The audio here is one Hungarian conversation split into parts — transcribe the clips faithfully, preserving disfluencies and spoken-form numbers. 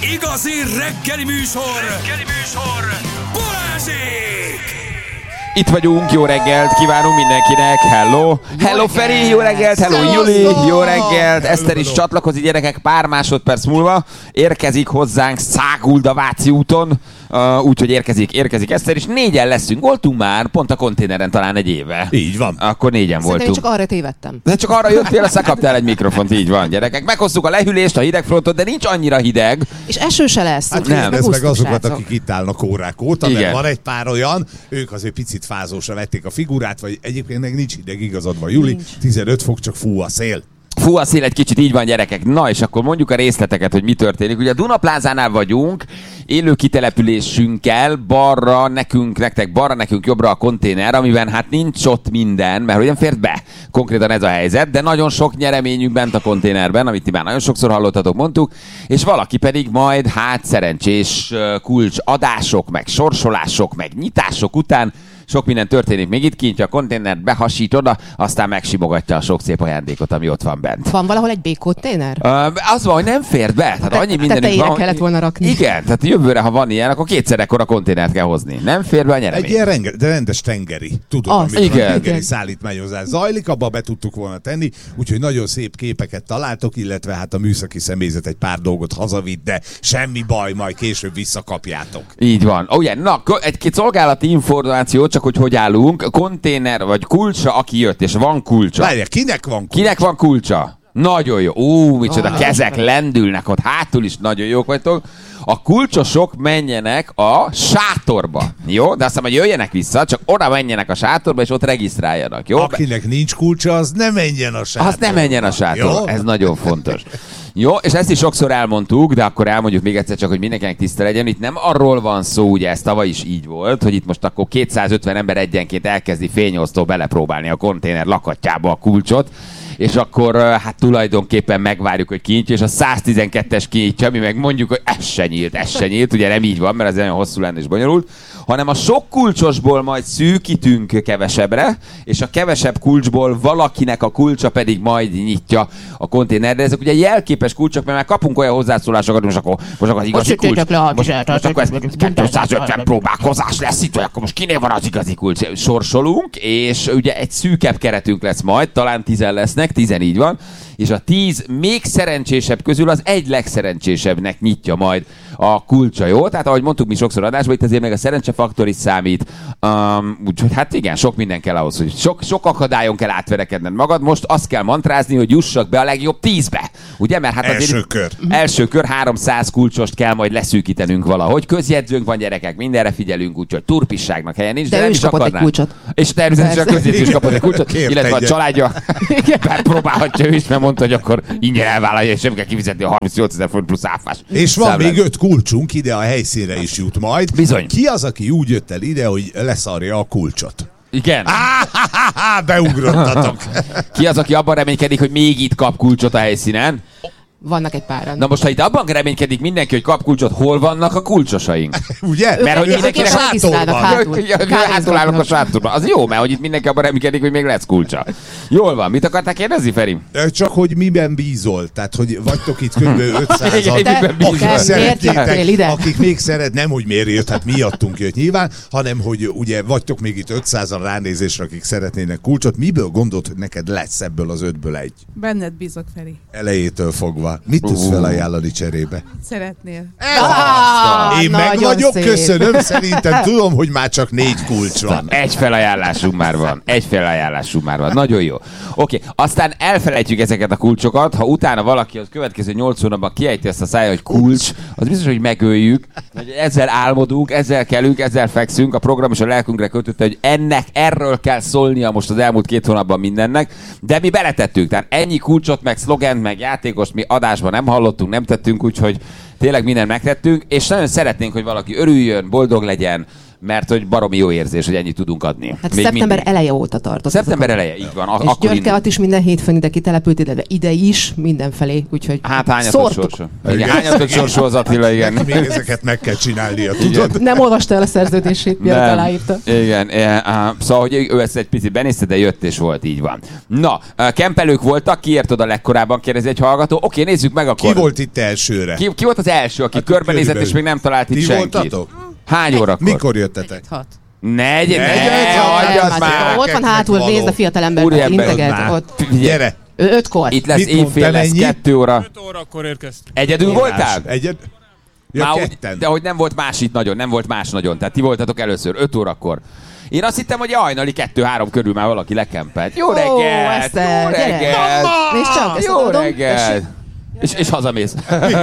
Igazi reggeli műsor! Reggeli műsor! Balázsék! Itt vagyunk, jó reggelt kívánunk mindenkinek, hello! Hello Feri, jó reggelt, hello Juli, jó reggelt! Eszter is csatlakozik, gyerekek, pár másodperc múlva érkezik hozzánk Szágulda Váci úton, uh, úgyhogy érkezik, érkezik Eszter is. Négyen leszünk, voltunk már, pont a konténeren talán egy éve. Így van. Akkor négyen voltunk. Szerintem csak arra tévedtem. De csak arra jöttél, aztán kaptál egy mikrofont, így van, gyerekek. Meghoztuk a lehűlést, a hidegfrontot, de nincs annyira hideg. És eső se lesz. Hát nem. ez meg azokat, srácok. akik itt állnak órák óta, Igen. mert van egy pár olyan, ők azért picit fázósra vették a figurát, vagy egyébként meg nincs hideg, igazad van, Juli, Nincs. tizenöt fok, csak fú a szél. Fú, a szél egy kicsit, így van, gyerekek. Na, és akkor mondjuk a részleteket, hogy mi történik. Ugye a Dunaplázánál vagyunk, élő kitelepülésünkkel, balra nekünk, nektek balra, nekünk jobbra a konténer, amiben hát nincs ott minden, mert hogyan fért be. Konkrétan ez a helyzet, de nagyon sok nyereményünk bent a konténerben, amit ti már nagyon sokszor hallottatok, mondtuk, és valaki pedig majd hát szerencsés kulcs adások, meg sorsolások, meg nyitások után sok minden történik még itt kint, a konténert behasít oda, aztán megsimogatja a sok szép ajándékot, ami ott van bent. Van valahol egy B-konténer? Uh, az van, hogy nem fér be. Tehát annyi mindenünk tetejére van. kellett volna rakni. Igen, tehát jövőre, ha van ilyen, akkor kétszer ekkora konténert kell hozni. Nem fér be a Egy nyeremény. ilyen renge, de rendes tengeri, tudod, Az. amikor Igen. a tengeri Igen. szállítmányozás zajlik, abba be tudtuk volna tenni, úgyhogy nagyon szép képeket találtok, illetve hát a műszaki személyzet egy pár dolgot hazavitt, de semmi baj, majd később visszakapjátok. Így van. Ó, ugye, na, ko- egy-két szolgálati információ, csak hogy hogy állunk. Konténer vagy kulcsa, aki jött, és van kulcsa. Várjál, kinek van kulcs? Kinek van kulcsa? Nagyon jó. Ú, micsoda Ah, kezek lendülnek ott, hátul is nagyon jók vagytok. A kulcsosok menjenek a sátorba, jó? De aztán, hogy jöjjenek vissza, csak oda menjenek a sátorba, és ott regisztráljanak, jó? Akinek nincs kulcsa, az ne menjen a sátorba. Az nem menjen a sátor, Jó? ez nagyon fontos. Jó, és ezt is sokszor elmondtuk, de akkor elmondjuk még egyszer csak, hogy mindenkinek tiszta legyen. Itt nem arról van szó, ugye ez tavaly is így volt, hogy itt most akkor kétszázötven ember egyenként elkezdi fényosztó belepróbálni a konténer lakatjába a kulcsot, és akkor hát tulajdonképpen megvárjuk, hogy kinyitja, és a száztizenkettes kinyitja, mi meg mondjuk, hogy ez se nyílt, ez se nyílt, ugye nem így van, mert ez nagyon hosszú lenne és bonyolult, hanem a sok kulcsosból majd szűkítünk kevesebbre, és a kevesebb kulcsból valakinek a kulcsa pedig majd nyitja a konténer. De ezek ugye jelképes kulcsok, mert már kapunk olyan hozzászólásokat, most akkor, most akkor az igazi kulcs. Most, most akkor ez kétszázötven próbálkozás lesz itt, vagy akkor most kinél van az igazi kulcs? Sorsolunk, és ugye egy szűkebb keretünk lesz majd, talán tizen lesznek, tizen így van, és a tíz még szerencsésebb közül az egy legszerencsésebbnek nyitja majd a kulcsa, jó? Tehát ahogy mondtuk mi sokszor adásban, itt azért meg a szerencsefaktor is számít. Um, úgyhogy hát igen, sok minden kell ahhoz, hogy sok, sok akadályon kell átverekedned magad. Most azt kell mantrázni, hogy jussak be a legjobb tízbe. Ugye? Mert hát Első azért kör. Első kör háromszáz kulcsost kell majd leszűkítenünk valahogy. Közjegyzőnk van, gyerekek, mindenre figyelünk, úgyhogy turpisságnak helyen nincs, de, De nem ő is is kapott egy akarnánk. kulcsot. És természetesen a Persze. közjegyző is kapott egy kulcsot, Kért illetve a egyet. családja megpróbálhatja ő is, mert mondta, hogy akkor ingyen elvállalja, és nem kell kifizetni a harmincnyolcezer forint plusz áfás. És van számlát. még öt kulcsunk, ide a helyszínre is jut majd. Bizony. Ki az, aki úgy jött el ide, hogy leszarja a kulcsot? Igen. Á, beugrottatok. Ki az, aki abban reménykedik, hogy még itt kap kulcsot a helyszínen? Vannak egy páran. Na most, ha itt abban reménykedik mindenki, hogy kap kulcsot, hol vannak a kulcsosaink? Ugye? Mert hogy Ők mindenkinek csak regisztrálnak hátul. hátul állnak a sátorban. Az jó, mert hogy itt mindenki abban reménykedik, hogy még lesz kulcsa. Jól van. Mit akartál kérdezni, Feri? Csak hogy miben bízol? Tehát, hogy vagytok itt kb. ötszázan, Igen, miben bízol? akik Te miért szeretnétek, jöttél ide? akik még szeret, nem hogy miért jött, hát miattunk jött nyilván, hanem hogy ugye vagytok még itt ötszázan ránézésre, akik szeretnének kulcsot. Miből gondolt, hogy neked lesz ebből az ötből egy? Benned bízok, Feri. Elejétől fogva. Mit tudsz Uh. felajánlani cserébe? Szeretnél? Ah, Én meg nagyon vagyok, szép. köszönöm, szerintem tudom, hogy már csak négy kulcs van. Egy felajánlásunk már van. Egy felajánlásunk már van. Nagyon jó. Oké, aztán elfelejtjük ezeket a kulcsokat. Ha utána valaki az következő nyolc hónapban kiejti ezt a szája, hogy kulcs, az biztos, hogy megöljük. Ezzel álmodunk, ezzel kelünk, ezzel fekszünk. A program is a lelkünkre kötötte, hogy ennek, erről kell szólnia most az elmúlt két hónapban mindennek. De mi beletettünk. Tehát ennyi kulcsot, meg szlogent, meg játékost mi adásban nem hallottunk, nem tettünk, úgyhogy tényleg mindent megtettünk, és nagyon szeretnénk, hogy valaki örüljön, boldog legyen, mert hogy baromi jó érzés, hogy ennyit tudunk adni. Hát Még szeptember mindig. eleje óta tartott. Szeptember eleje, így van. A, És akkor Györke ott is minden hétfőn ide kitelepült ide, de ide is mindenfelé, úgyhogy hát hányatott sorsa. Igen, hányatott sorsú az Attila, igen. Még ezeket meg kell csinálnia, tudod? nem olvasta el a szerződését, mielőtt aláírta. Igen, e, szóval, hogy ő ezt egy picit benézte, de jött és volt, így van. Na, kempelők voltak, ki ért oda legkorábban, kérdezi egy hallgató. Oké, nézzük meg akkor. Ki volt itt elsőre? Ki, ki volt az első, aki hát körbenézett és még nem talált itt Ti senkit? voltatok? Hány órakor? Mikor jöttetek? Hat. Negyed, Negyed, hagyjad az már! Ott van hátul, való. nézd a fiatalember, Úriember, integet ott. Gyere! Ő ötkor. Itt lesz Mit évfél, mondtál, lesz ennyi? kettő óra. öt órakor érkeztünk. Egyedül voltál? Egyed? Ja, Már úgy, ketten. de hogy nem volt más itt nagyon, nem volt más nagyon. Tehát ti voltatok először, öt órakor. Én azt hittem, hogy hajnali kettő-három körül már valaki lekempelt. Jó Ó, reggelt! Eszter, Jó gyere. reggelt! Nézd csak, ezt Jó adom. reggelt! És, és hazamész.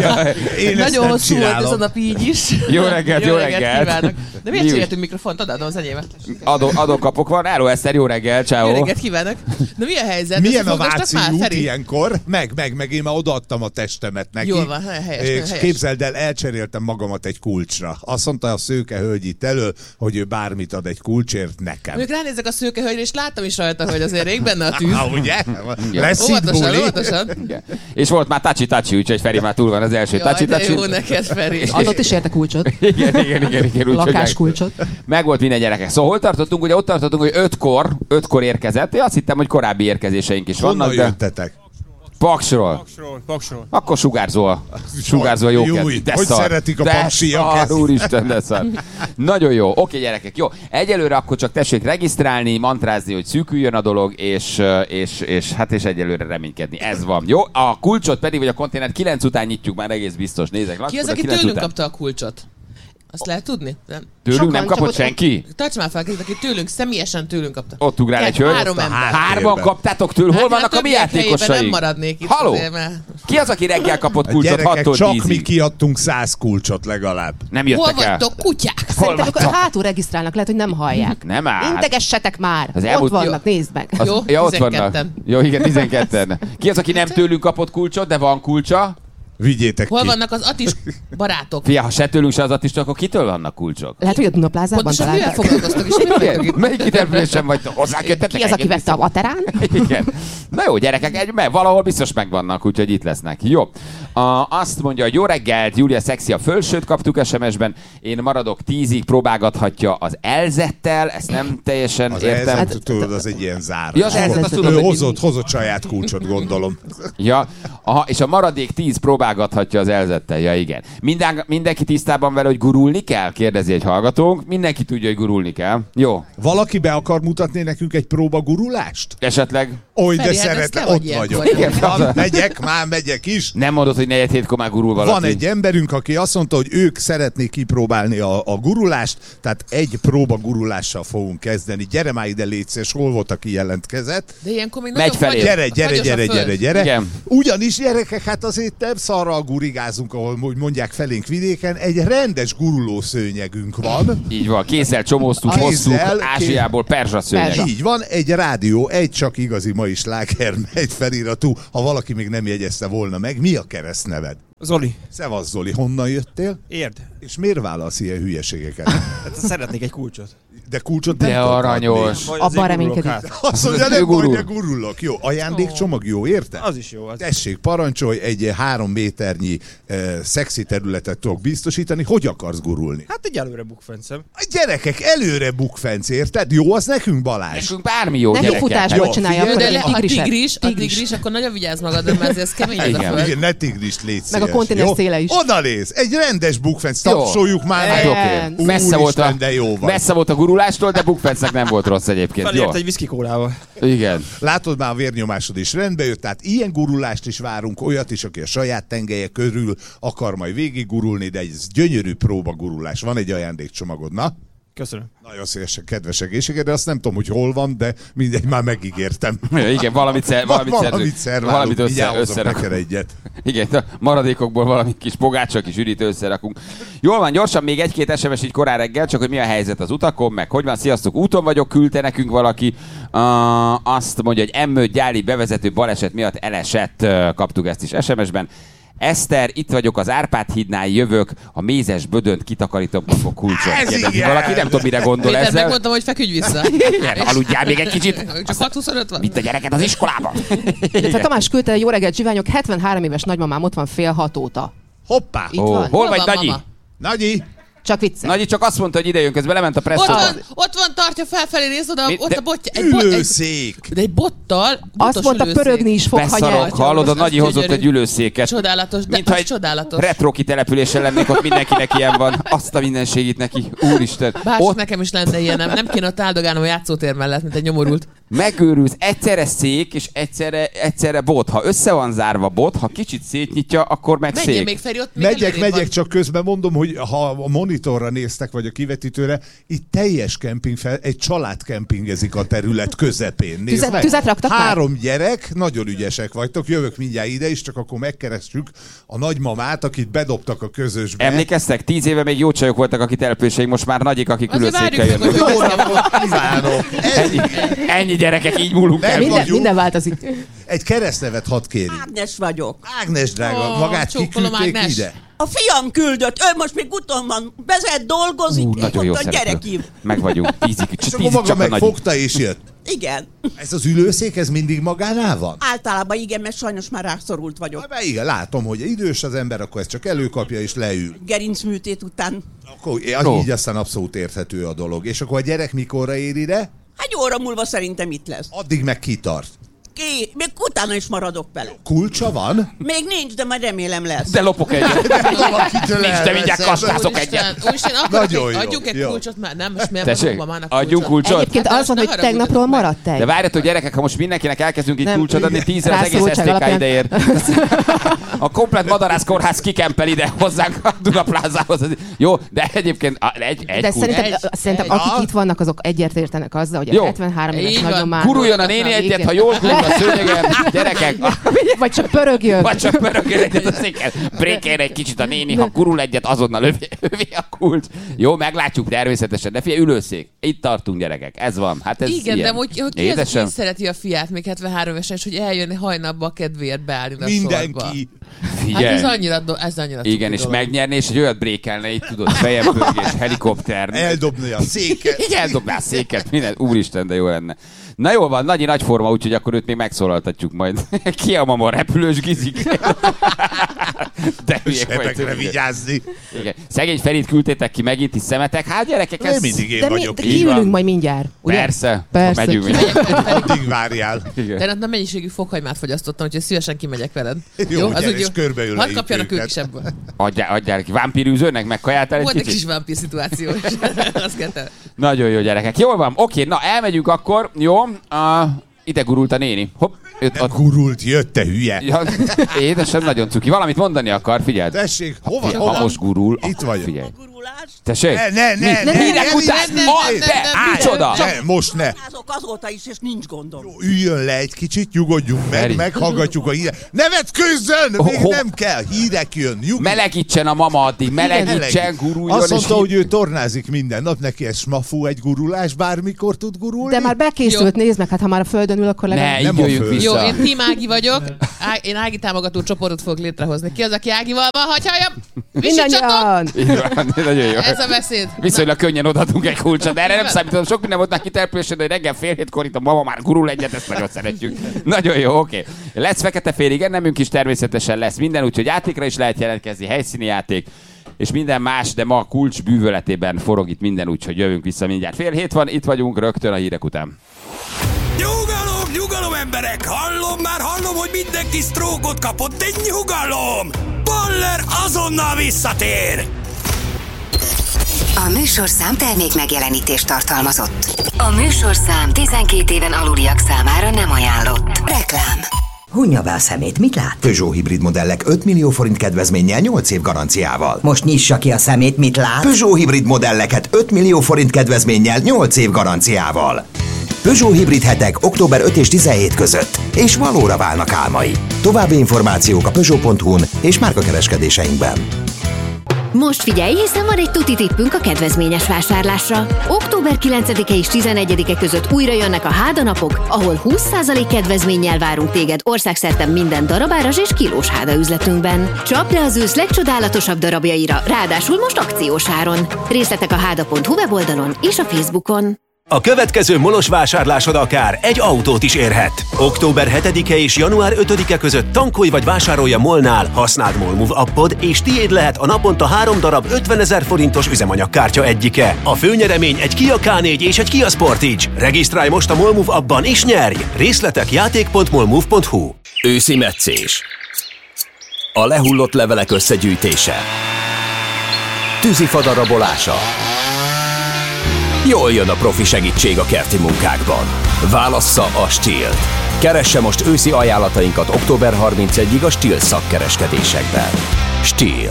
Én ezt Nagyon nem hosszú volt ez a csinálom. nap így is. Jó reggelt, jó reggelt. kívánok. De miért Mi cseréltünk mikrofont? Adod az enyémet. Adó, adókapok van. Álló Eszter, jó reggel, Jó ciao. reggelt kívánok. De mi a helyzet? Milyen a Összefogdostak Váci már, út Feri? ilyenkor? Meg, meg, meg én már odaadtam a testemet neki. Jól van, helyes, nagyon És helyes. képzeld el, elcseréltem magamat egy kulcsra. Azt mondta a szőke hölgy itt elő, hogy ő bármit ad egy kulcsért nekem. Mondjuk ránézek a szőke hölgyre, és láttam is rajta, hogy azért rég benne a tűz. Ah, ugye? Lesz itt Óvatosan, buli. óvatosan. Igen. És volt már tachi-tachi, úgyhogy Feri már túl van az első Jaj, de tachi-tachi. jó neked, Feri. Adott is érte kulcsot. Igen, igen, igen, igen. Úgy, Lakáskulcsot. meg volt minden gyerekek. Szóval hol tartottunk? Ugye ott tartottunk, hogy ötkor, ötkor érkezett. Én azt hittem, hogy korábbi érkezéseink is Honnan vannak, de jöttetek? Paksról. Paksról, Paksról. Akkor sugárzol. Sugárzol jó Júj, kedv. De hogy szar. szeretik a De paksiak szar, ezt. úristen, de szar. Nagyon jó. Oké, gyerekek, jó. Egyelőre akkor csak tessék regisztrálni, mantrázni, hogy szűküljön a dolog, és, és, és hát és egyelőre reménykedni. Ez van. Jó, a kulcsot pedig, vagy a konténert kilenc után nyitjuk már egész biztos. Nézek, Ki az, lassú, aki kilenc tőlünk után. kapta a kulcsot? Azt lehet tudni? Nem. Tőlünk Sokan, nem csak kapott ott- senki? Tarts már fel, aki tőlünk, személyesen tőlünk kapta. Ott ugrál egy hölgy. Három ember. Hárman kaptátok tőle? Hol Hát, vannak a mi többiek helyében játékosaink? Nem maradnék itt. Haló? azért, mert- Ki az, aki reggel kapott A kulcsot gyerekek, hattól csak mi tízig? kiadtunk száz kulcsot legalább. Nem Hol jöttek el? vagytok, kutyák? Szerintem ők hátul regisztrálnak, lehet, hogy nem hallják. Nem áll. Integessetek már! Az Ott elmúlt- vannak, nézd meg. Az, Jó, ja, ott tizenketten. vannak. Jó, igen, tizenketten. Ki az, aki nem tőlünk kapott kulcsot, de van kulcsa? Vigyétek Hol ki. vannak az Atis barátok? Fia, ha se tőlünk, se az Attistól, akkor kitől vannak kulcsok? Lehet, hogy a Dunaplázában Pontosan mivel találták. foglalkoztok, és mit vagytok itt? Melyik kitelepülésen vagytok? Hozzánk jöttetek? Ki az, aki vette a vaterán? Igen. Na jó, gyerekek, egy, mert valahol biztos megvannak, úgyhogy itt lesznek. Jó. A, azt mondja, hogy jó reggelt, Júlia szexi a fölsőt kaptuk es em es-ben. Én maradok tízig, próbálgathatja az Elzettel, ezt nem teljesen Az értem. elzet, tudod, az egy ilyen zár. Ja, az elzet, azt tudom, Ő hogy- hozott, hozott saját kulcsot, gondolom. Ja, aha, és a maradék tíz próbálgathatja az Elzettel, ja igen. Minden, mindenki tisztában vele, hogy gurulni kell? Kérdezi egy hallgatónk. Mindenki tudja, hogy gurulni kell. Jó. Valaki be akar mutatni nekünk egy próbagurulást? Esetleg Oly, de Feri, hát ez szeretem, te vagy ott ilyenkor. vagyok. Igen. Van, megyek, már megyek is. nem mondod, hogy negyed hétkor már gurul valaki. Van egy emberünk, aki azt mondta, hogy ők szeretnék kipróbálni a, a gurulást, tehát egy próba gurulással fogunk kezdeni. Gyere már ide, légy szíves, hol volt, aki jelentkezett? De ilyenkor még Megy nagyon felé. fagyos- Gyere, gyere, fagyos a gyere, föld. gyere, gyere. Igen. Ugyanis gyerekek, hát azért nem szarral gurigázunk, ahol úgy mondják felénk vidéken, egy rendes gurulószőnyegünk van. Így van, kézzel csomóztuk, hoztuk Kézzel, Ázsiából perzsaszőnyeg. Perzsa. Így van, egy rádió, egy csak igazi mai sláger, egy feliratú. Ha valaki még nem jegyezte volna meg, mi a keresztneved? Zoli, Szevasz Zoli, honnan jöttél? érd. És miért válasz ilyen hülyeségeket? Hát szeretnék egy kulcsot. De kulcsot nem De tudok aranyos. Vagy Abban azért reménykedik. gurulok hát. Azt mondja, Ő nem gurul. baj, de gurulok. Jó, ajándékcsomag jó, érted? Az is jó. Az. Tessék, parancsolj, egy három méternyi eh, szexi területet tudok biztosítani. Hogy akarsz gurulni? Hát egy előre bukfencem. A gyerekek, előre bukfenc, érted? Jó, az nekünk Balázs. Nekünk bármi jó, Neki gyerekek. futásból Jó, csinálja, figyelj, akkor De egy le, a tigriset. tigris, a tigris, akkor nagyon vigyázz magadra, mert ez kemény ez a Igen. föld. Igen, ne tigris, légy Meg a szíves, konténer jó? széle is. Oda néz, egy rendes bukfenc, Jó. tapsoljuk már Hát meg. oké. Úristen, Messze volt a, de jó vagy. messze volt a gurulástól, de bukfencnek nem volt rossz egyébként. Jó. Felért egy viszki kólával. Igen. Látod, már a vérnyomásod is rendbe jött, tehát ilyen gurulást is várunk, olyat is, aki a saját tengelye körül akar majd végig gurulni, de egy gyönyörű próba gurulás. Van egy ajándékcsomagod, na? Köszönöm. Nagyon szívesen, kedves egészséged, de azt nem tudom, hogy hol van, de mindegy, már megígértem. Igen, valamit, szer, valamit, valamit szerzünk. szerválunk, Valamit össze, mindjárt hozok összerakunk. neked egyet. Igen, a maradékokból valami kis pogácsa, kis üdít összerakunk. Jól van, gyorsan még egy-két es em es így korán reggel, csak hogy mi a helyzet az utakon, meg hogy van, sziasztok, úton vagyok, küldte nekünk valaki. Uh, azt mondja, hogy M öt gyári bevezető baleset miatt elesett, uh, kaptuk ezt is es em es-ben. Eszter, itt vagyok az Árpád hídnál, jövök, a mézes bödönt kitakarítom a kulcsot. Ez Kérdezi igen. valaki, nem tudom, mire gondol Péter, ezzel. megmondtam, hogy feküdj vissza. Igen, aludjál még egy kicsit. Csak hat huszonöt van. Vitt a gyereket az iskolába. Illetve Tamás küldte, jó reggelt, zsiványok, hetvenhárom éves nagymamám ott van fél hat óta. Hoppá! Itt Ó, van. hol vagy, van, Nagyi? mama? Nagyi! Csak vicces. Nagyi csak azt mondta, hogy ide jön, közben lement a Ott presszóba. van, ott van, tartja felfelé, nézd oda, Mi? ott De- a botja. Egy bot, egy, Ülőszék! de egy bottal, Azt botos mondta, ülőszék. pörögni is fog, ha Beszarok, nyer. hallod, a Az Nagyi hozott gyönyörű. egy ülőszéket. Csodálatos, de Mintha az egy csodálatos. retro kitelepülésen lennék, ott mindenkinek ilyen van. Azt a mindenségét neki. Úristen. Bár Ott nekem is lenne ilyen, nem, nem kéne ott áldogálnom a játszótér mellett, mint egy nyomorult. megőrülsz, egyszerre szék, és egyszerre, egyszerre bot. Ha össze van zárva bot, ha kicsit szétnyitja, akkor meg Menjél szék. még, Feri, ott még Megyek, előrébb megyek, van. csak közben mondom, hogy ha a monitorra néztek, vagy a kivetítőre, itt teljes kemping fel, egy család kempingezik a terület közepén. Nézd Tüzet- meg. tüzet raktak már? Három gyerek, nagyon ügyesek vagytok, jövök mindjárt ide is, csak akkor megkeressük a nagymamát, akit bedobtak a közösbe. Emlékeztek? Tíz éve még jó csajok voltak a kitelepüléseink, most már nagyik, akik Azért ülőszékkel várjuk meg, jönnek. hogy Jó napot kívánok! Ennyi, ennyi gyerekek, így múlunk el. Nem Minden, vagyunk. minden változik. Egy keresztnevet hadd kérjük. Ágnes vagyok. Ágnes drága, Ó, magát csókolom, kiküldték Ágnes. ide. A fiam küldött, ő most még úton van, vezet, dolgozik, Ú, és nagyon jó mondta, gyere szereplő. ki. Meg vagyunk. Tízig, És csak akkor tízig maga csak a nagy. megfogta és jött. Igen. Ez az ülőszék, ez mindig magánál van? Általában igen, mert sajnos már rászorult vagyok. Hát, igen, látom, hogy idős az ember, akkor ezt csak előkapja és leül. Gerincműtét után. Akkor Ó. így aztán abszolút érthető a dolog. És akkor a gyerek mikorra ér ide? Egy óra múlva szerintem itt lesz. Addig meg kitart. Ki, még utána is maradok vele. Kulcsa van? Még nincs, de majd remélem lesz. De lopok egyet. Valakitől Nincs, de mindjárt kastázok Úristen, egyet. úristen, akarok Nagyon egy, jó, adjuk egy jó. kulcsot már? Nem, most miért Tessék, adom mamának adjunk kulcsot? Egyébként Hát, az van, most hogy ne tegnapról haragudjatok maradt tej. De várjatok gyerekek, ha most mindenkinek elkezdünk itt Nem. kulcsot adni, tízre az egész es Rászorultság té ká alapján. ide ér. A komplet Madarász kórház kikempel ide hozzánk a Dunaplázához. Jó, de egyébként a- egy, egy De kulcs. szerintem, Egy- szerintem egy- akik itt vannak, azok egyértenek azzal, hogy Jó. a hetvenhárom éves Így van. nagymamán... Guruljon a néni egyet, ha jól gurul a szőnyegen, gyerekek. Vagy csak pörögjön. Vagy csak pörögjön egyet a széken. Brékeljen egy kicsit a néni, ha gurul egyet, azonnal övé, övé a kulcs. Jó, meglátjuk természetesen. De figyelj, ülőszék. Itt tartunk, gyerekek. Ez van. Hát ez Igen, ilyen. de hogy, hogy ki az, Édesem. aki szereti a fiát még hetvenhárom évesen, és hogy eljönni hajnalba a kedvéért beállni a sorba. Mindenki. Hát Figyelj. ez annyira, do- ez annyira Igen, cuki és dolog. megnyerni, és egy olyat brékelne, itt tudod, fejembőgés, helikopter. Eldobni a széket. Így eldobná a széket, minden. Úristen, de jó lenne. Na jó van, Nagyi nagy forma, úgyhogy akkor őt még megszólaltatjuk majd. Ki a mama, repülős gizik? De hülyék Sebekre vagytok. vigyázni. Igen. Szegény Ferit küldtétek ki megint is szemetek. Hát gyerekek, Nem ez... mindig én De mi, vagyok. de így. Így van. kiülünk majd mindjárt. Ugye? Persze. Persze. Megyünk. megyünk. Addig várjál. Igen. De én nem mennyiségű fokhagymát fogyasztottam, úgyhogy szívesen kimegyek veled. Jó, gyere, és körbeüleljük Hadd kapjanak ők őket. is ebből. Adjál, adjál ki. Vámpírűzőnek megkajáltál egy Volt egy kicsit? kis vámpír szituáció is. Azt kell te. Nagyon jó gyerekek. Jól van, oké, na elmegyünk akkor. Jó, a... ide gurult a néni. Hopp, őt Nem ott... gurult, jött, te hülye. Ja, édesem, nagyon cuki. Valamit mondani akar, figyeld. Tessék, hova? Figyelj, hova? ha most gurul, Itt vagyok. figyelj. A gurulás. Tessék? Ne, ne, ne, Mi? ne, Hírek ne, után? ne, ne, Ah, ne, de, ne, micsoda? ne, most ne. Azok azóta is, és nincs gondom. Üljön le egy kicsit, nyugodjunk meg, Feri. meghallgatjuk a hírek. Ne vetkőzzön! Még Ho- ho- nem kell, hírek jön. Nyugodj. Melegítsen a mama addig, melegítsen, guruljon. Azt mondta, és hogy ő tornázik minden nap, neki ez smafú egy gurulás, bármikor tud gurulni. De már bekészült, nézd meg, hát ha már a földön ül, akkor Ne, legalább... így Nem a jöjjünk föld. vissza. Jó, én Team Ági vagyok. Á- Én Ági támogató csoportot fogok létrehozni. Ki az, aki Ágival van? Hagyj halljam! Mindannyian! Így van, nagyon jó. Ez a beszéd. Viszonylag könnyen odadunk egy kulcsot, de erre nem számítom. Sok minden volt már kitelepülésen, de reggel fél hétkor itt a mama már gurul egyet, ezt nagyon szeretjük. Nagyon jó, oké. Lesz fekete fél, igen, nemünk is természetesen lesz minden, úgyhogy játékra is lehet jelentkezni, helyszíni játék, és minden más, de ma a kulcs bűvöletében forog itt minden, úgyhogy jövünk vissza mindjárt. Fél hét van, itt vagyunk rögtön a hírek után. Nyugalom, nyugalom emberek! Hallom már, hallom, hogy mindenki sztrókot kapott, de nyugalom! Baller azonnal visszatér! A műsorszám termék megjelenítést tartalmazott. A műsorszám tizenkét éven aluliak számára nem ajánlott. Reklám. Hunja be a szemét, mit lát? Peugeot hibrid modellek öt millió forint kedvezménnyel nyolc év garanciával. Most nyissa ki a szemét, mit lát? Peugeot hibrid modelleket öt millió forint kedvezménnyel nyolc év garanciával. Peugeot hibrid hetek október ötödike és tizenhetedike között, és valóra válnak álmai. További információk a peugeot pont hu-n és márkakereskedéseinkben. Most figyelj, hiszen van egy tuti tippünk a kedvezményes vásárlásra. október kilencedike és tizenegyedike között újra jönnek a hádanapok, ahol húsz százalék kedvezménnyel várunk téged országszerte minden darabáras és kilós háda üzletünkben. Csapd le az ősz legcsodálatosabb darabjaira, ráadásul most akciós áron. Részletek a háda pont hu weboldalon és a Facebookon. A következő molos vásárlásod akár egy autót is érhet. október hetedike és január ötödike között tankolj vagy vásárolj a MOL-nál, használd MOLMove appod, és tiéd lehet a naponta három darab ötvenezer forintos üzemanyagkártya egyike. A főnyeremény egy Kia ká négy és egy Kia Sportage. Regisztrálj most a MOLMove appban és nyerj! Részletek játék pont molmove pont hu. Őszi metszés. A lehullott levelek összegyűjtése. Tűzifa darabolása. Jól jön a profi segítség a kerti munkákban. Válassza a Stihl-t. Keresse most őszi ajánlatainkat október harmincegyedikéig a Stihl szakkereskedésekben. Stihl.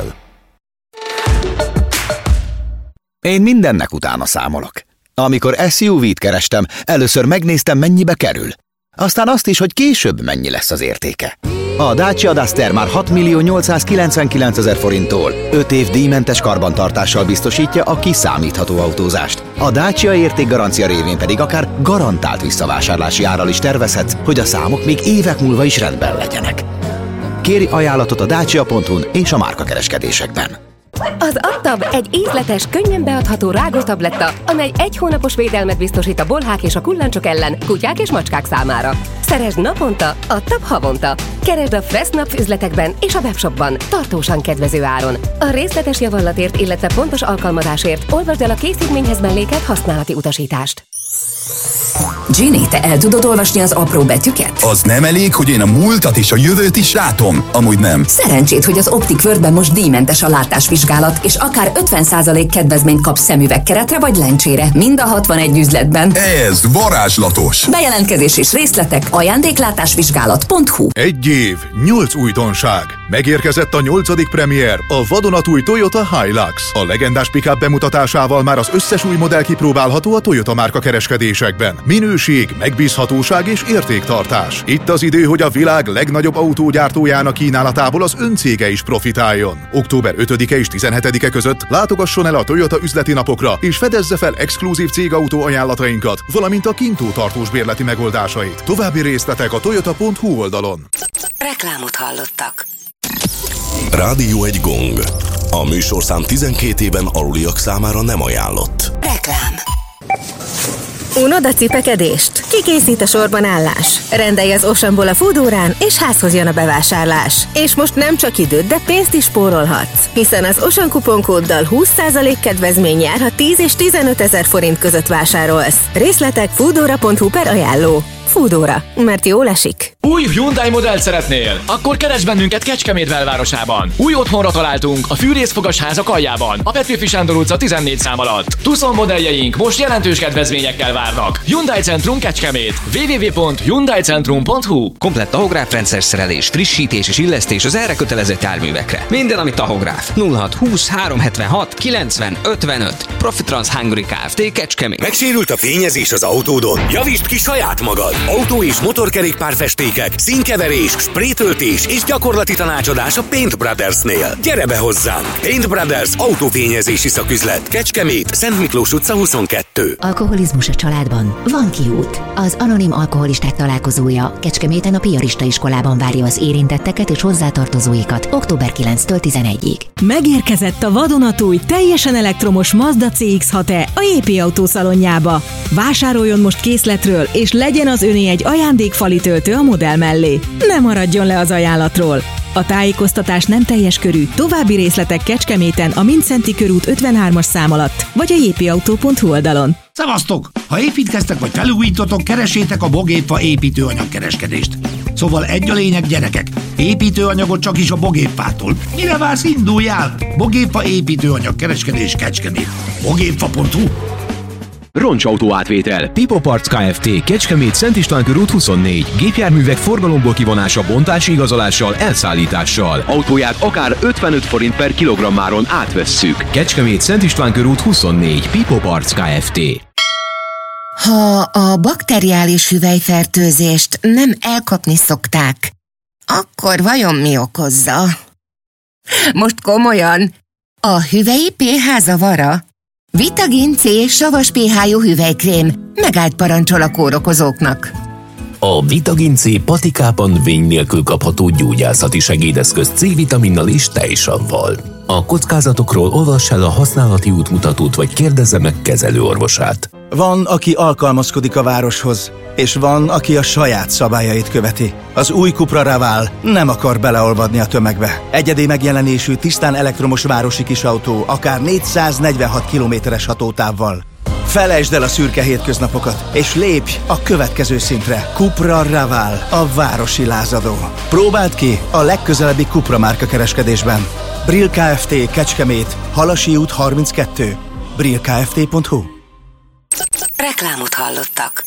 Én mindennek utána számolok. Amikor es u vé-t kerestem, először megnéztem, mennyibe kerül. Aztán azt is, hogy később mennyi lesz az értéke. A Dacia Duster már hat millió nyolcszázkilencvenkilencezer forinttól öt év díjmentes karbantartással biztosítja a kiszámítható autózást. A Dacia értékgarancia révén pedig akár garantált visszavásárlási árral is tervezhetsz, hogy a számok még évek múlva is rendben legyenek. Kéri ajánlatot a dacia pont hu-n és a márkakereskedésekben. Az Adtab egy ízletes, könnyen beadható rágótabletta, amely egy hónapos védelmet biztosít a bolhák és a kullancsok ellen, kutyák és macskák számára. Szeresd naponta, Adtab havonta. Keresd a Fressnapf üzletekben és a webshopban, tartósan kedvező áron. A részletes javallatért, illetve pontos alkalmazásért olvasd el a készítményhez mellékelt használati utasítást. Ginny, te el tudod olvasni az apró betűket? Az nem elég, hogy én a múltat és a jövőt is látom? Amúgy nem. Szerencsét, hogy az Optic Worldben most díjmentes a látásvizsgálat, és akár ötven százalék kedvezményt kapsz szemüvegkeretre vagy lencsére, mind a hatvanegy üzletben. Ez varázslatos! Bejelentkezés és részletek ajándéklátásvizsgálat pont hu. Egy év, nyolc újdonság. Megérkezett a nyolcadik premier, a vadonatúj Toyota Hilux. A legendás pick-up bemutatásával már az összes új modell kipróbálható a Toyota márka kereskedésekben. Minőség, megbízhatóság és értéktartás. Itt az idő, hogy a világ legnagyobb autógyártójának kínálatából az öncége is profitáljon. október ötödike és tizenhetedike között látogasson el a Toyota üzleti napokra, és fedezze fel exkluzív cégautó ajánlatainkat, valamint a kintó tartós bérleti megoldásait. További részletek a toyota pont hu oldalon. Reklámot hallottak. Rádió egy gong. A műsorszám tizenkét éven aluliak számára nem ajánlott. Reklám. Unod a cipekedést? Kikészít a sorban állás. Rendelj az Oceanból a Foodórán, és házhoz jön a bevásárlás. És most nem csak időt, de pénzt is spórolhatsz. Hiszen az Ocean kuponkóddal húsz százalék kedvezmény jár, ha tíz és tizenöt ezer forint között vásárolsz. Részletek foodora pont hu per ajánló. Foodóra, mert jól esik. Új Hyundai modellt szeretnél? Akkor keresd bennünket Kecskemét belvárosában. Új otthonra találtunk a fűrészfogas házak aljában, a Petőfi Sándor utca tizennégy szám alatt. Tucson modelljeink most jelentős kedvezményekkel várnak. Hyundai Centrum Kecskemét. double-u double-u double-u pont hyundai centrum pont hu. Komplett tahográfrendszer szerelés, frissítés és illesztés az erre kötelezett járművekre. Minden, ami tahográf. nulla hat húsz három hetvenhat kilencven ötvenöt. Profitrans Hungary Kft. Kecskemét. Megsérült a fényezés az autódon? Javítsd ki saját magad! Autó- és motorkerékpárfestékek, színkeverés, sprétöltés és gyakorlati tanácsadás a Paint Brothersnél. Gyere be hozzánk! Paint Brothers autófényezési szaküzlet. Kecskemét, Szent Miklós utca huszonkettő. Alkoholizmus a családban? Van kiút. Az Anonim Alkoholisták találkozója Kecskeméten a Piarista iskolában várja az érintetteket és hozzátartozóikat október kilencedikétől tizenegyedikéig. Megérkezett a vadonatúj, teljesen elektromos Mazda cé iksz hat e a jé pé Autó szalonjába. Vásároljon most készletről, és legyen az öné egy ajándékfali töltő a modell mellé. Ne maradjon le az ajánlatról! A tájékoztatás nem teljes körű, további részletek Kecskeméten a Mindszenty körút ötvenhármas szám alatt, vagy a jé pé autó pont hu oldalon. Szevasztok! Ha építkeztek vagy felújítotok, keresétek a Bogépfa építőanyagkereskedést. Szóval egy a lényeg, gyerekek, építőanyagot csak is a Bogépfától. Mire vársz, induljál? Bogépfa építőanyagkereskedés Kecskemét. bogépfa pont hu. Roncsautó átvétel. Pipo Parts Kft. Kecskemét, Szent István körút huszonnégy. Gépjárművek forgalomból kivonása, bontási igazolással, elszállítással. Autóját akár ötvenöt forint per kilogrammáron átvesszük. Kecskemét, Szent István körút huszonnégy. Pipo Parts Kft. Ha a bakteriális hüvelyfertőzést nem elkapni szokták, akkor vajon mi okozza? Most komolyan, A hüvely pé há zavara? Vitagin C savas pé há-jú hüvelykrém. Megállt parancsol a kórokozóknak. A Vitagin C patikában vény nélkül kapható gyógyászati segédeszköz C-vitaminnal és tejsavval. A kockázatokról olvass el a használati útmutatót, vagy kérdezze meg kezelőorvosát. Van, aki alkalmazkodik a városhoz, és van, aki a saját szabályait követi. Az új Cupra Raval nem akar beleolvadni a tömegbe. Egyedi megjelenésű, tisztán elektromos városi kisautó, akár négyszáznegyvenhat kilométeres hatótávval. Felejtsd el a szürke hétköznapokat, és lépj a következő szintre. Cupra Raval, a városi lázadó. Próbáld ki a legközelebbi Cupra márka kereskedésben. Brill Kft. Kecskemét, Halasi út harminckettő. brill kft pont hu. Reklámot hallottak.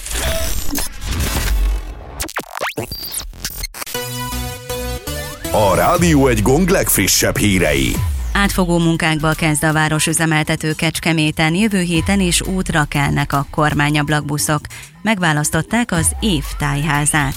A Rádió egy Gong legfrissebb hírei. Átfogó munkákba kezd a városüzemeltető Kecskeméten, jövő héten is útra kelnek a kormányablakbuszok. Megválasztották az év tájházát.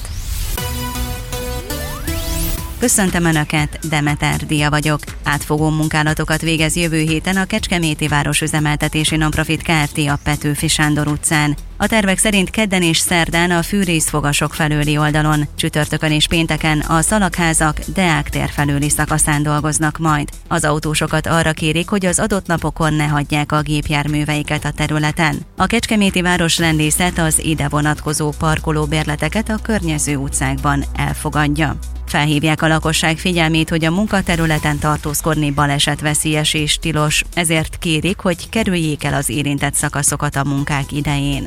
Köszöntöm Önöket, Demeter Dia vagyok. Átfogó munkálatokat végez jövő héten a Kecskeméti Városüzemeltetési Nonprofit Kft. A Petőfi Sándor utcán. A tervek szerint kedden és szerdán a fűrészfogasok felőli oldalon, csütörtökön és pénteken a Szalagházak Deák tér felőli szakaszán dolgoznak majd. Az autósokat arra kérik, hogy az adott napokon ne hagyják a gépjárműveiket a területen. A Kecskeméti Városrendészet az ide vonatkozó parkolóbérleteket a környező utcákban elfogadja. Felhívják a lakosság figyelmét, hogy a munkaterületen tartózkodni balesetveszélyes és tilos, ezért kérik, hogy kerüljék el az érintett szakaszokat a munkák idején.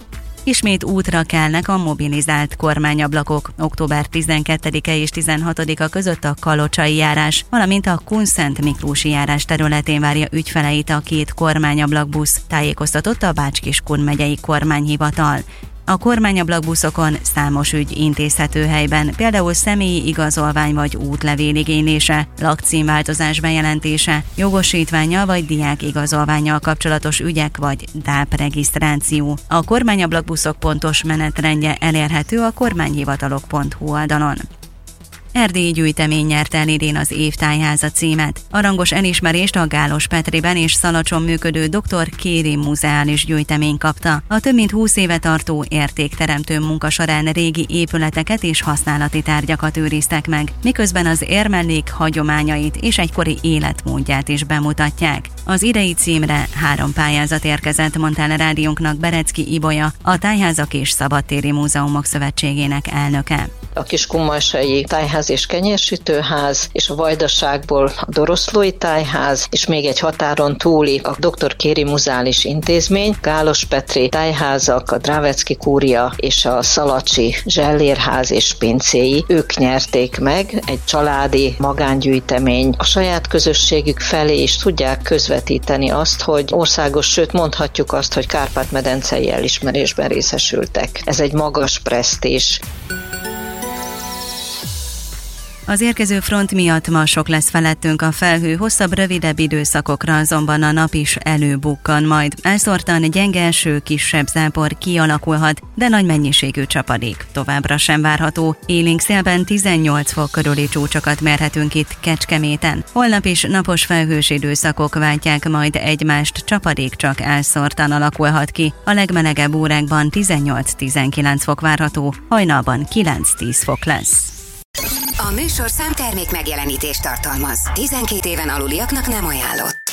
Ismét útra kelnek a mobilizált kormányablakok. október tizenkettedike és tizenhatodika között a kalocsai járás, valamint a Kunszent Miklósi járás területén várja ügyfeleit a két kormányablakbusz, tájékoztatott a Bács-Kiskun megyei kormányhivatal. A kormányablakbuszokon számos ügy intézhető helyben, például személyi igazolvány vagy útlevél igénylése, lakcímváltozás bejelentése, jogosítvánnyal vagy diák igazolvánnyal kapcsolatos ügyek vagy dáp regisztráció. A kormányablakbuszok pontos menetrendje elérhető a kormányhivatalok pont hu oldalon. Erdélyi gyűjtemény nyerte el idén az év tájháza címet. A rangos elismerést a Gálos Petriben és Szalacson működő doktor Kéri Muzeális Gyűjtemény kapta. A több mint húsz éve tartó értékteremtő munka során régi épületeket és használati tárgyakat őriztek meg, miközben az érmellék hagyományait és egykori életmódját is bemutatják. Az idei címre három pályázat érkezett, mondta el a rádiónknak Berecki Ibolya, a Tájházak és Szabadtéri Múzeumok Szövetségének elnöke. A Kiskunmalsai Tájház és Kenyérsütőház, és a Vajdaságból a Doroszlói Tájház, és még egy határon túli a doktor Kéri Muzeális Intézmény, Gálos Petri Tájházak, a Drávecki Kúria és a Szalacsi Zsellérház és pincéi. Ők nyerték meg, egy családi magángyűjtemény. A saját közösségük felé is tudják közvetíteni azt, hogy országos, sőt mondhatjuk azt, hogy Kárpát-medencei elismerésben részesültek. Ez egy magas presztízs. Az érkező front miatt ma sok lesz felettünk a felhő, hosszabb, rövidebb időszakokra azonban a nap is előbukkan majd. Elszórtan gyenge eső, kisebb zápor kialakulhat, de nagy mennyiségű csapadék továbbra sem várható. Élénk szélben tizennyolc fok körüli csúcsokat mérhetünk itt Kecskeméten. Holnap is napos felhős időszakok váltják majd egymást, csapadék csak elszórtan alakulhat ki. A legmelegebb órákban tizennyolc-tizenkilenc fok várható, hajnalban kilenc-tíz fok lesz. A műsorszám termék megjelenítést tartalmaz. tizenkét éven aluliaknak nem ajánlott.